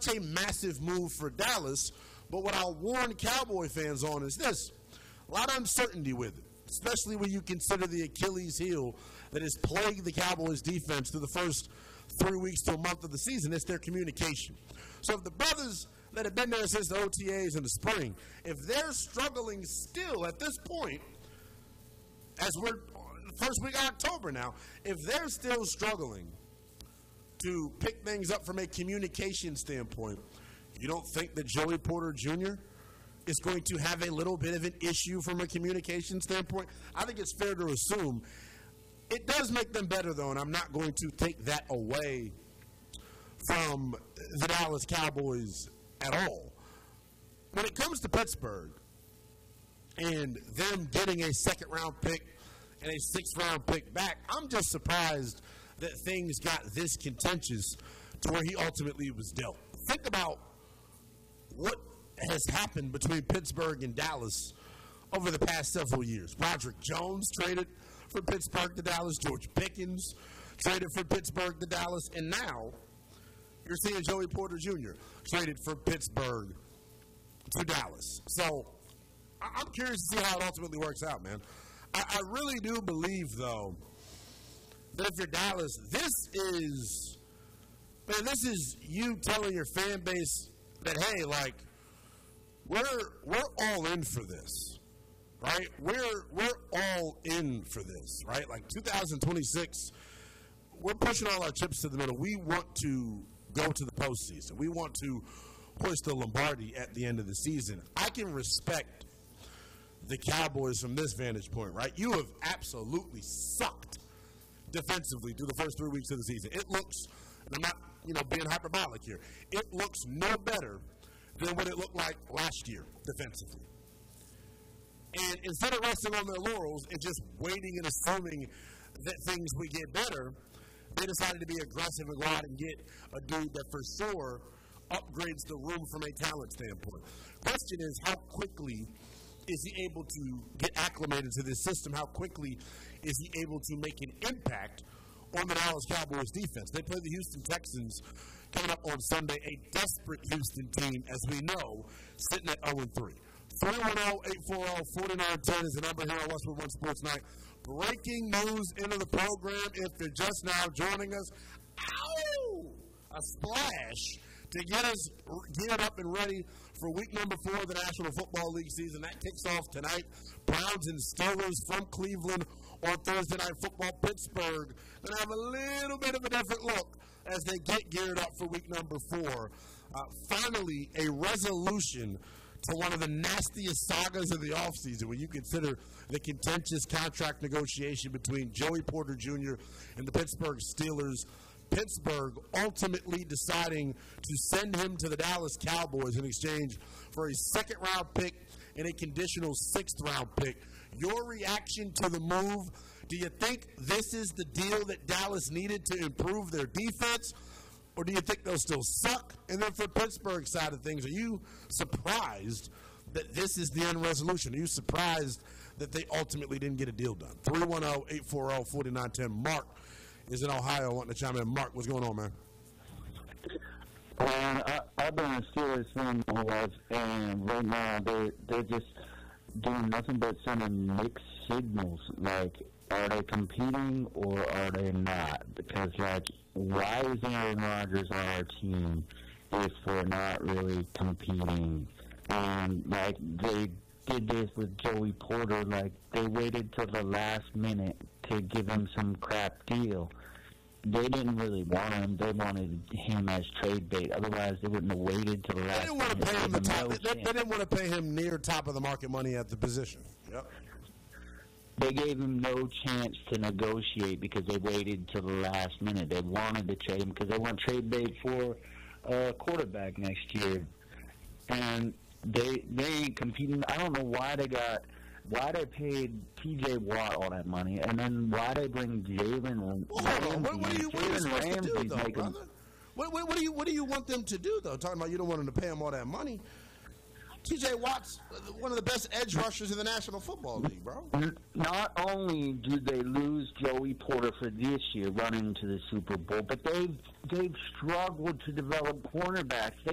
such a massive move for Dallas, but what I'll warn Cowboy fans on is this. A lot of uncertainty with it, especially when you consider the Achilles heel that has plagued the Cowboys defense through the first 3 weeks to a month of the season. It's their communication. So if the brothers that have been there since the OTAs in the spring, if they're struggling still at this point, as we're first week of October now, if they're still struggling to pick things up from a communication standpoint, you don't think that Joey Porter Jr. is going to have a little bit of an issue from a communication standpoint? I think it's fair to assume. It does make them better, though, and I'm not going to take that away from the Dallas Cowboys at all. When it comes to Pittsburgh and them getting a second-round pick and a sixth-round pick back, I'm just surprised that things got this contentious to where he ultimately was dealt. Think about what has happened between Pittsburgh and Dallas over the past several years. Roderick Jones traded for Pittsburgh to Dallas. George Pickens traded for Pittsburgh to Dallas. And now you're seeing Joey Porter Jr. traded for Pittsburgh to Dallas. So I'm curious to see how it ultimately works out, man. I really do believe, though, that if you're Dallas, this is you telling your fan base that, hey, like, we're all in for this, right? We're all in for this, right? Like 2026, we're pushing all our chips to the middle. We want to go to the postseason. We want to hoist the Lombardi at the end of the season. I can respect the Cowboys from this vantage point, right? You have absolutely sucked defensively through the first 3 weeks of the season. It looks, and I'm not, being hyperbolic here, it looks no better than what it looked like last year defensively. And instead of resting on their laurels and just waiting and assuming that things would get better, they decided to be aggressive and go out and get a dude that for sure upgrades the room from a talent standpoint. Question is, how quickly is he able to get acclimated to this system? How quickly is he able to make an impact on the Dallas Cowboys defense? They play the Houston Texans coming up on Sunday, a desperate Houston team, as we know, sitting at 0-3. 310-840-4910 is the number here on Westwood One Sports Night. Breaking news into the program. If you're just now joining us, a splash to get us geared up and ready for week number 4 of the National Football League season. That kicks off tonight. Browns and Steelers from Cleveland on Thursday Night Football. Pittsburgh going to have a little bit of a different look as they get geared up for week number 4. Finally, a resolution to one of the nastiest sagas of the offseason when you consider the contentious contract negotiation between Joey Porter Jr. and the Pittsburgh Steelers. Pittsburgh ultimately deciding to send him to the Dallas Cowboys in exchange for a second-round pick and a conditional sixth-round pick. Your reaction to the move, do you think this is the deal that Dallas needed to improve their defense, or do you think they'll still suck? And then for Pittsburgh's side of things, are you surprised that this is the end resolution? Are you surprised that they ultimately didn't get a deal done? 310-840-4910. Mark is in Ohio wanting to chime in. Mark, what's going on, man? I've been a Steelers fan my whole life, and right now they're just doing nothing but sending mixed signals. Like, are they competing or are they not? Because, like, why is Aaron Rodgers on our team if we're not really competing? And, like, they did this with Joey Porter. Like, they waited till the last minute to give him some crap deal. They didn't really want him. They wanted him as trade bait. Otherwise, they wouldn't have waited till the last They didn't want to pay him they didn't want to pay him near top of the market money at the position. Yep. They gave him no chance to negotiate because they waited till the last minute. They wanted to trade him because they want trade bait for a quarterback next year. And they ain't competing. I don't know why they paid T.J. Watt all that money, and then why they bring Jalen Ramsey. What do you want them to do, though? Talking about you don't want them to pay him all that money. T.J. Watt's one of the best edge rushers in the National Football League, bro. Not only did they lose Joey Porter for this year running to the Super Bowl, but they've struggled to develop cornerbacks.